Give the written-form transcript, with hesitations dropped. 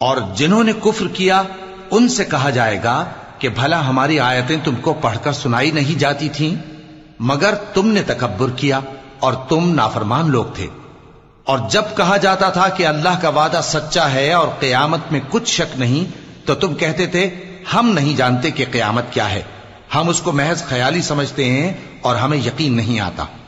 और जिन्होंने कुफ्र किया उनसे कहा जाएगा कि भला हमारी आयतें तुमको पढ़कर सुनाई नहीं जाती थीं, मगर तुमने तकब्बुर किया और तुम नाफरमान लोग थे। और जब कहा जाता था कि अल्लाह का वादा सच्चा है और क़यामत में कुछ शक नहीं, तो तुम कहते थे हम नहीं जानते कि क़यामत क्या है, हम उसको महज ख्याली समझते हैं और हमें यकीन नहीं आता।